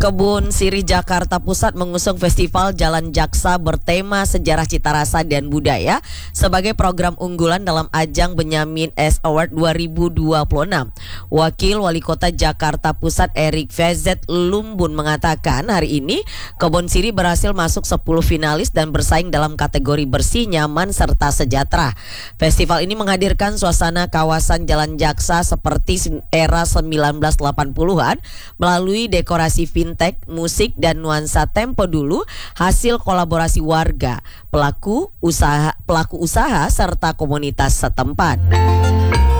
Kebun Sirih Jakarta Pusat mengusung Festival Jalan Jaksa bertema Sejarah Cita Rasa dan Budaya sebagai program unggulan dalam ajang Benyamin S Award 2026. Wakil Wali Kota Jakarta Pusat Erik VZ Lumbun mengatakan hari ini Kebun Sirih berhasil masuk 10 finalis dan bersaing dalam kategori bersih, nyaman, serta sejahtera. Festival ini menghadirkan suasana kawasan Jalan Jaksa seperti era 1980-an melalui dekorasi fintech, musik, dan nuansa tempo dulu, hasil kolaborasi warga, pelaku usaha serta komunitas setempat.